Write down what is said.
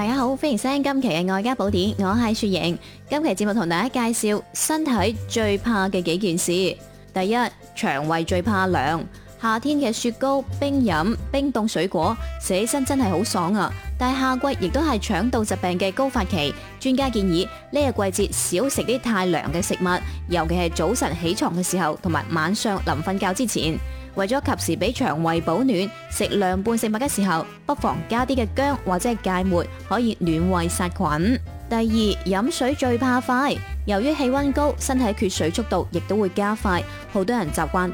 大家好，歡迎收聽今期嘅愛家寶典，我係雪瑩。今期節目同大家介紹身體最怕嘅幾件事。第一，腸胃最怕涼。夏天嘅雪糕、冰飲、冰凍水果，食起身真係好爽啊！但係夏季亦都係腸道疾病嘅高發期，專家建議呢個季節少食啲太涼嘅食物，尤其係早晨起床嘅時候，同埋晚上臨瞓覺之前。為咗及時俾腸胃保暖，食涼拌食物嘅時候，不妨加啲嘅薑或者係芥末，可以暖胃殺菌。第二，飲水最怕快。由於氣溫高，身體缺水速度亦都會加快，好多人習慣